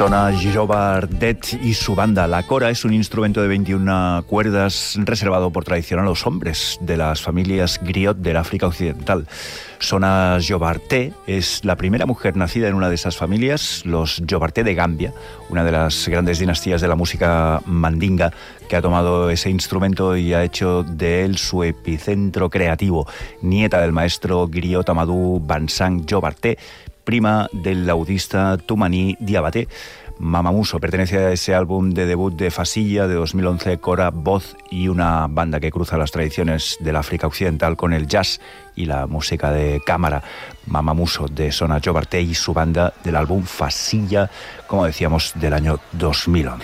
Sona Joba Ardet y su banda. La cora es un instrumento de 21 cuerdas reservado por tradición a los hombres de las familias griot del África Occidental. Sona Jobarteh es la primera mujer nacida en una de esas familias, los Jobarteh de Gambia, una de las grandes dinastías de la música mandinga, que ha tomado ese instrumento y ha hecho de él su epicentro creativo. Nieta del maestro griot Amadou Bansang Jobarteh, prima del laudista Toumani Diabaté. Mama Muso pertenece a ese álbum de debut de Fasilla de 2011, Cora, voz y una banda que cruza las tradiciones del África Occidental con el jazz y la música de cámara. Mama Muso de Sona Jobarteh y su banda del álbum Fasilla, como decíamos, del año 2011.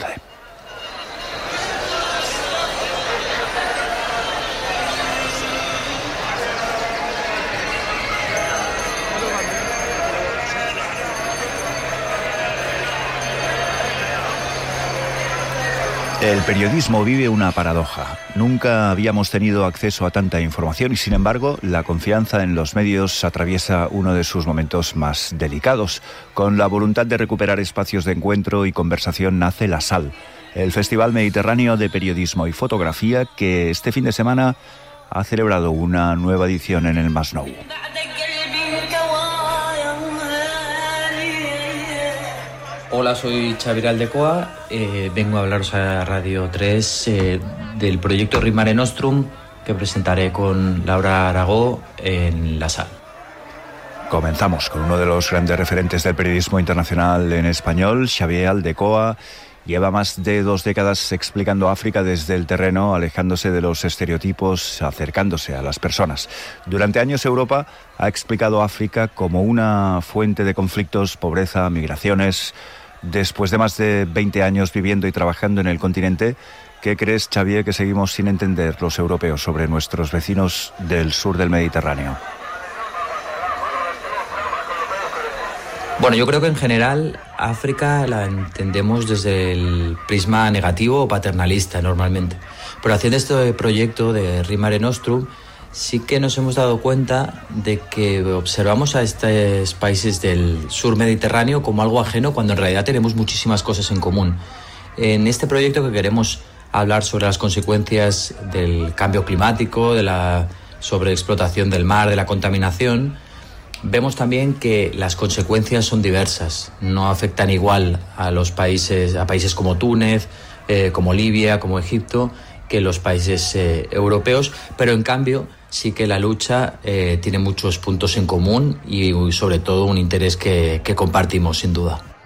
El periodismo vive una paradoja. Nunca habíamos tenido acceso a tanta información y, sin embargo, la confianza en los medios atraviesa uno de sus momentos más delicados. Con la voluntad de recuperar espacios de encuentro y conversación nace La Sal, el Festival Mediterráneo de Periodismo y Fotografía, que este fin de semana ha celebrado una nueva edición en el Masnou. Hola, soy Xavier Aldecoa, vengo a hablaros a Radio 3 del proyecto Rimare Nostrum que presentaré con Laura Aragó en La Sal. Comenzamos con uno de los grandes referentes del periodismo internacional en español, Xavier Aldecoa. Lleva más de 2 décadas explicando África desde el terreno, alejándose de los estereotipos, acercándose a las personas. Durante años Europa ha explicado África como una fuente de conflictos, pobreza, migraciones. Después de más de 20 años viviendo y trabajando en el continente, ¿qué crees, Xavier, que seguimos sin entender los europeos sobre nuestros vecinos del sur del Mediterráneo? Bueno, yo creo que en general África la entendemos desde el prisma negativo o paternalista normalmente. Pero haciendo este proyecto de Rimare Nostrum sí que nos hemos dado cuenta de que observamos a estos países del sur mediterráneo como algo ajeno cuando en realidad tenemos muchísimas cosas en común. En este proyecto que queremos hablar sobre las consecuencias del cambio climático, de la sobreexplotación del mar, de la contaminación, vemos también que las consecuencias son diversas, no afectan igual a países como Túnez, como Libia, como Egipto, que los países europeos, pero en cambio sí que la lucha tiene muchos puntos en común y sobre todo un interés que compartimos sin duda.